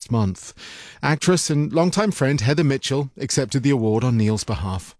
last month. Actress and longtime friend Heather Mitchell accepted the award on Neil's behalf.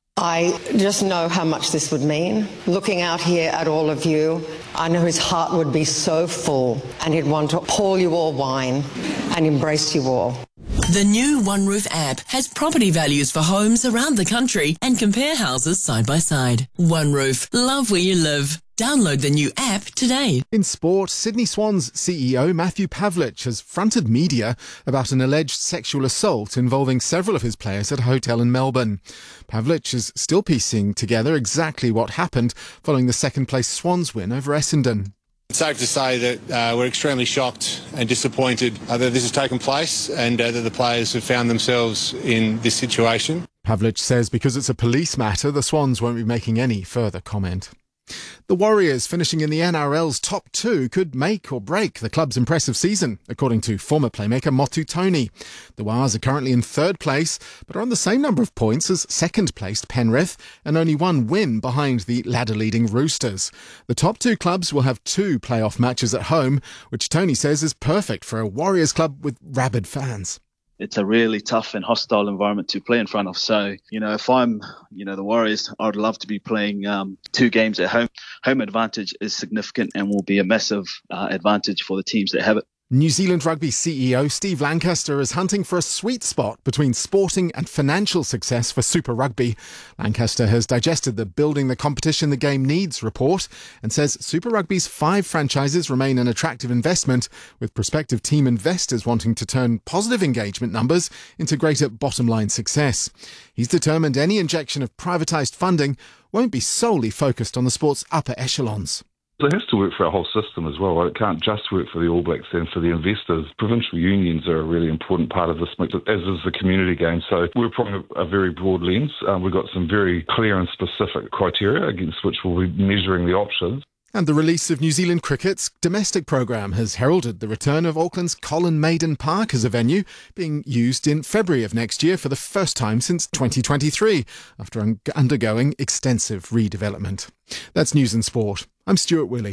I just know how much this would mean. Looking out here at all of you, I know his heart would be so full and he'd want to pour you all wine and embrace you all. The new OneRoof app has property values for homes around the country and compare houses side by side. OneRoof, love where you live. Download the new app today. In sport, Sydney Swans CEO Matthew Pavlich has fronted media about an alleged sexual assault involving several of his players at a hotel in Melbourne. Pavlich is still piecing together exactly what happened following the second-place Swans win over Essendon. It's safe to say that we're extremely shocked and disappointed that this has taken place and that the players have found themselves in this situation. Pavlich says because it's a police matter, the Swans won't be making any further comment. The Warriors finishing in the NRL's top two could make or break the club's impressive season, according to former playmaker Motu Tony. The Wars are currently in third place, but are on the same number of points as second-placed Penrith and only one win behind the ladder-leading Roosters. The top two clubs will have two playoff matches at home, which Tony says is perfect for a Warriors club with rabid fans. It's a really tough and hostile environment to play in front of. So, if I'm, the Warriors, I'd love to be playing 2 games at home. Home advantage is significant and will be a massive advantage for the teams that have it. New Zealand Rugby CEO Steve Lancaster is hunting for a sweet spot between sporting and financial success for Super Rugby. Lancaster has digested the Building the Competition the Game Needs report and says Super Rugby's 5 franchises remain an attractive investment, with prospective team investors wanting to turn positive engagement numbers into greater bottom-line success. He's determined any injection of privatised funding won't be solely focused on the sport's upper echelons. It has to work for our whole system as well. It can't just work for the All Blacks and for the investors. Provincial unions are a really important part of this mix, as is the community game. So we're applying a very broad lens. We've got some very clear and specific criteria against which we'll be measuring the options. And the release of New Zealand Cricket's domestic programme has heralded the return of Auckland's Colin Maiden Park as a venue, being used in February of next year for the first time since 2023, after undergoing extensive redevelopment. That's News and Sport. I'm Stuart Willey.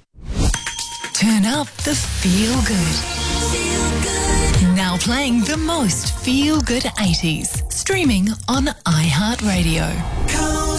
Turn up the feel good. Now playing the most feel good 80s. Streaming on iHeartRadio.